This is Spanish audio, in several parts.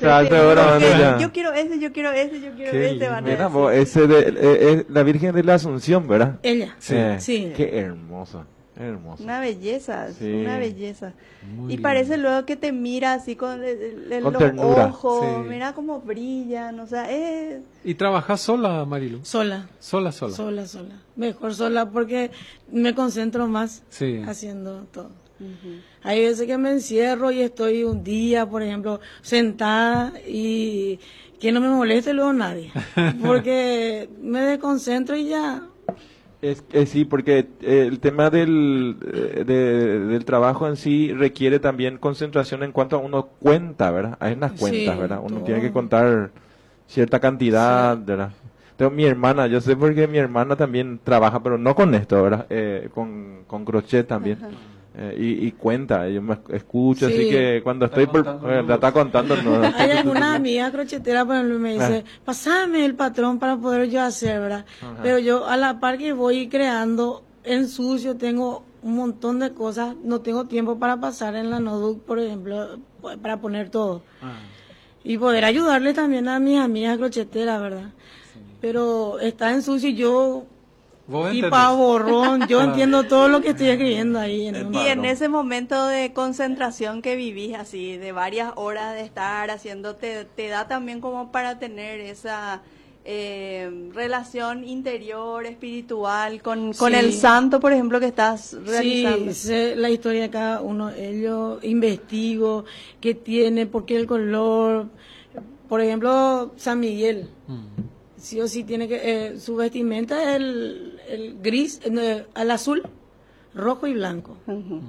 Claro, seguro seguramente que ya. yo quiero ese, yo quiero ese, yo quiero Qué ese, lindo. van a Mira, decir. vos, la Virgen de la Asunción, ¿verdad? Ella, Sí. sí. Qué hermosa, hermosa. Una belleza, es Sí. una belleza. Muy Y lindo. parece luego que te mira así con Con los ternura. ojos, Sí. mira cómo brillan, o sea, ¿Y trabajas sola, Marilu? sola, Sola. sola. Mejor sola porque me concentro más Sí. haciendo todo. Hay veces que me encierro y estoy un día, por ejemplo, sentada y que no me moleste luego nadie, porque me desconcentro y ya. Sí, porque el tema del trabajo en sí requiere también concentración en cuanto a uno cuenta, ¿verdad? Hay unas cuentas, Sí, ¿verdad? Uno todo. tiene que contar cierta cantidad, Sí. ¿verdad? Tengo mi hermana, yo sé porque mi hermana también trabaja, pero no con esto, ¿verdad? Con crochet también. Y cuenta, yo me escucho, Sí. así que cuando estoy la está contando, no. Hay alguna amiga crochetera, por ejemplo, me dice, pasame el patrón para poder yo hacer, ¿verdad? Ajá. Pero yo a la par que voy creando, ensucio, tengo un montón de cosas, no tengo tiempo para pasar en la notebook, por ejemplo, para poner todo. Y poder ayudarle también a mis amigas crocheteras, ¿verdad? Pero está en sucio y yo, ¿Vos tipa entendés? borrón, yo entiendo todo lo que estoy escribiendo ahí. Y en ese momento de concentración que vivís así, de varias horas de estar haciendo, te da también como para tener esa relación interior, espiritual, con el santo, por ejemplo, que estás realizando. Sí, sé la historia de cada uno de ellos, investigo qué tiene, por qué el color. Por ejemplo, San Miguel. Sí o sí tiene que, su vestimenta es el gris, al azul, rojo y blanco.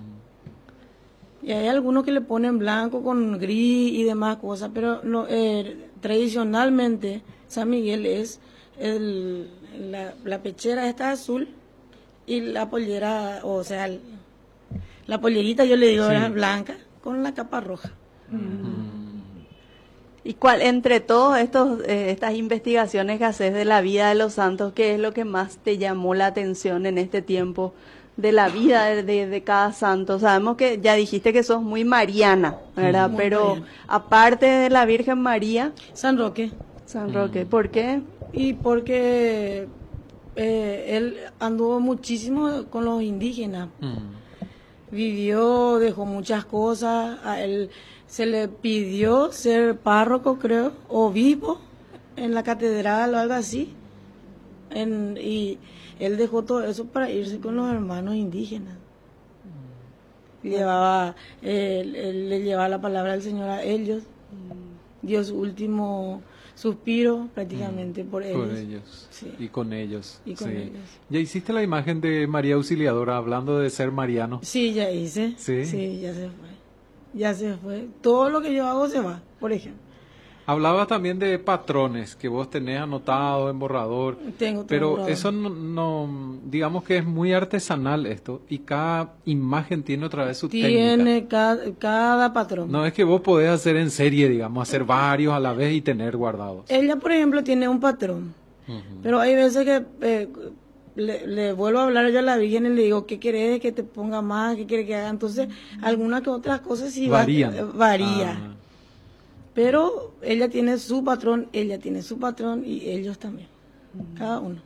Y hay algunos que le ponen blanco con gris y demás cosas, pero no, tradicionalmente San Miguel es la pechera está azul y la pollera, o sea, la pollerita yo le digo era blanca con la capa roja. ¿Y cuál, entre todos estas investigaciones que haces de la vida de los santos, qué es lo que más te llamó la atención en este tiempo de la vida de cada santo? Sabemos que ya dijiste que sos muy mariana, ¿verdad? Muy Pero mariana. aparte de la Virgen María, San Roque. San Roque, ¿por qué? Y porque él anduvo muchísimo con los indígenas. Vivió, dejó muchas cosas. A él se le pidió ser párroco, creo, obispo en la catedral o algo así. Y él dejó todo eso para irse con los hermanos indígenas. Él le llevaba la palabra del Señor a ellos. Dio su último suspiro prácticamente por ellos. Por ellos. Sí. Y con ellos. Y con sí. ellos. ¿Ya hiciste la imagen de María Auxiliadora hablando de ser mariano? Sí, ya hice. Sí. Ya se fue. Ya se fue. Todo lo que yo hago se va, por ejemplo. Hablabas también de patrones que vos tenés anotado en borrador. Tengo todo Pero borrador. eso no, digamos que es muy artesanal esto. Y cada imagen tiene otra vez su técnica. Tiene cada patrón. No es que vos podés hacer en serie, digamos, hacer varios a la vez y tener guardados. Ella, por ejemplo, tiene un patrón. Pero hay veces que le vuelvo a hablar yo a la Virgen y le digo, ¿qué querés que te ponga más? ¿Qué querés que haga? Entonces, algunas que otras cosas sí Varía. varía. Pero ella tiene su patrón y ellos también. Cada uno.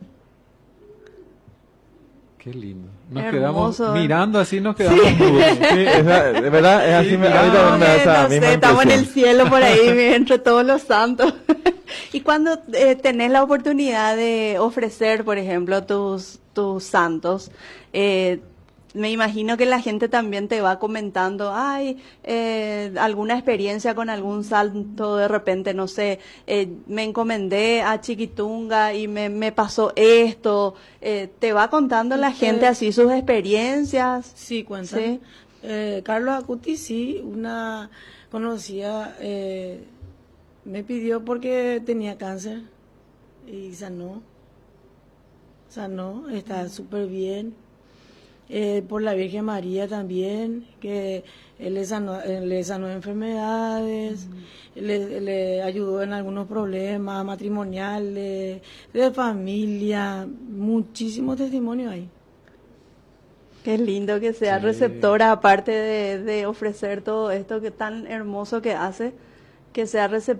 Qué lindo. Nos Hermoso. quedamos mirando así, nos quedamos mudos. Sí, de verdad, es así, Sí, me mira, ahorita me da esa No misma sé, estamos en el impresión. cielo por ahí, entre todos los santos. Y cuando tenés la oportunidad de ofrecer, por ejemplo, tus santos, me imagino que la gente también te va comentando, alguna experiencia con algún santo, de repente, no sé, me encomendé a Chiquitunga y me pasó esto. Te va contando la gente así sus experiencias. Sí, cuentan. Sí. Carlos Acuti, sí, una conocida, me pidió porque tenía cáncer y sanó, está súper bien. Por la Virgen María también, que él le sanó enfermedades, le ayudó en algunos problemas matrimoniales, de familia, muchísimos testimonios hay. Qué lindo que sea Sí. receptora, aparte de ofrecer todo esto que tan hermoso que hace, que sea receptora.